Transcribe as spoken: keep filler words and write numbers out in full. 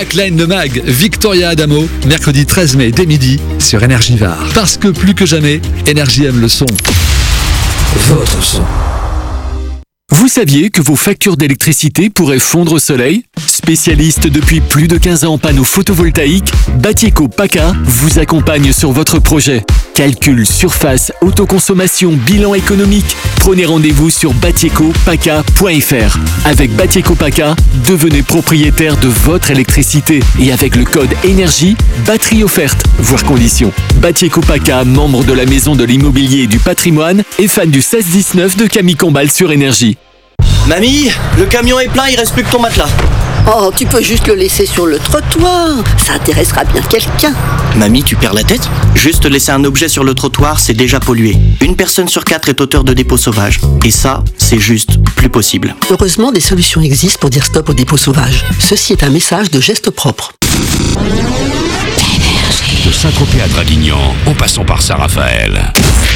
Backline de Mag, Victoria Adamo, mercredi treize mai dès midi sur Énergie Var. Parce que plus que jamais, Énergie aime le son. Votre son. Vous saviez que vos factures d'électricité pourraient fondre au soleil ? Spécialiste depuis plus de quinze ans en panneaux photovoltaïques, Batieco PACA vous accompagne sur votre projet. Calcul, surface, autoconsommation, bilan économique. Prenez rendez-vous sur batieco paca point f r. Avec Batieco PACA, devenez propriétaire de votre électricité. Et avec le code énergie, batterie offerte, voire conditions. Batieco PACA, membre de la Maison de l'Immobilier et du Patrimoine, et fan du seize dix-neuf de Camille Combal sur Énergie. Mamie, le camion est plein, il reste plus que ton matelas. Oh, tu peux juste le laisser sur le trottoir. Ça intéressera bien quelqu'un. Mamie, tu perds la tête ? Juste laisser un objet sur le trottoir, c'est déjà pollué. Une personne sur quatre est auteur de dépôts sauvages. Et ça, c'est juste plus possible. Heureusement, des solutions existent pour dire stop aux dépôts sauvages. Ceci est un message de Gestes Propres. De Saint-Tropez à Draguignan, en passant par Saint-Raphaël.